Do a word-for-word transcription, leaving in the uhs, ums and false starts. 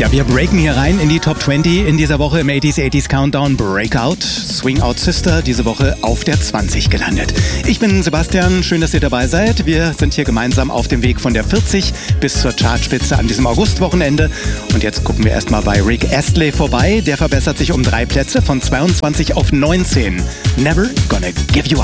Ja, wir breaken hier rein in die Top zwanzig in dieser Woche im achtziger achtziger Countdown Breakout. Swing Out Sister diese Woche auf der zwanzig gelandet. Ich bin Sebastian, schön, dass ihr dabei seid. Wir sind hier gemeinsam auf dem Weg von der vierzig bis zur Chartspitze an diesem Augustwochenende. Und jetzt gucken wir erstmal bei Rick Astley vorbei. Der verbessert sich um drei Plätze von zweiundzwanzig auf neunzehn. Never Gonna Give You Up.